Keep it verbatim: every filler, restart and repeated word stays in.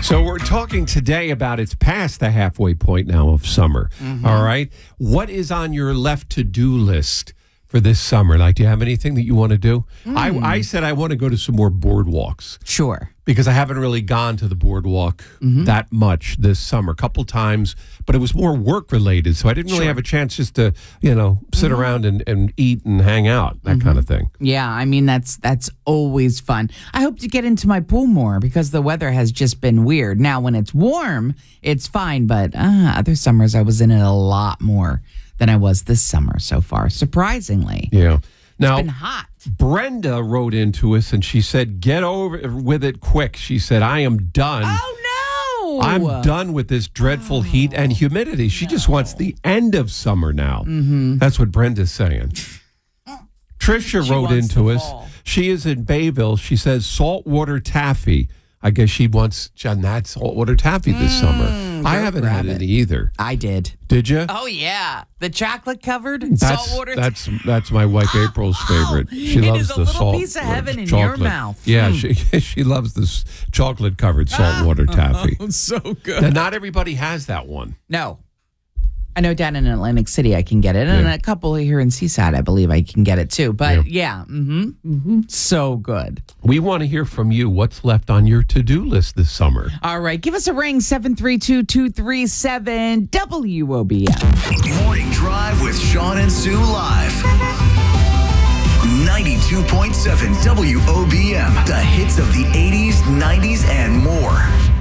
So we're talking today about it's past the halfway point now of summer. Mm-hmm. All right. What is on your left to-do list for this summer? Like, do you have anything that you want to do? Mm. I, I said I want to go to some more boardwalks. Sure. Because I haven't really gone to the boardwalk mm-hmm. that much this summer. A couple times, but it was more work related. So I didn't really sure. have a chance just to, you know, sit mm-hmm. around and, and eat and hang out, that mm-hmm. kind of thing. Yeah, I mean, that's that's always fun. I hope to get into my pool more because the weather has just been weird. Now, when it's warm, it's fine. But uh, other summers, I was in it a lot more than I was this summer so far, surprisingly. Yeah. Now, it's been hot. Brenda wrote into us and she said, get over with it quick. She said, I am done. Oh, no. I'm done with this dreadful oh, heat and humidity. She no. just wants the end of summer now. Mm-hmm. That's what Brenda's saying. Tricia she wrote into us. Fall. She is in Bayville. She says, saltwater taffy. I guess she wants John that saltwater taffy this mm, summer. I haven't had it either. I did. Did you? Oh yeah, the chocolate covered that's, saltwater. That's that's my wife April's favorite. She it loves is a the little salt piece of heaven in chocolate. your mouth. Yeah, mm. she she loves this chocolate covered saltwater taffy. Oh, so good. Now, not everybody has that one. No. I know down in Atlantic City I can get it, and yeah. a couple here in Seaside I believe I can get it too. But yeah, yeah mm-hmm, mm-hmm, so good. We want to hear from you. What's left on your to-do list this summer? All right, give us a ring, seven three two, two three seven, W O B M. Morning Drive with Sean and Sue live. ninety-two point seven W O B M. The hits of the eighties, nineties, and more.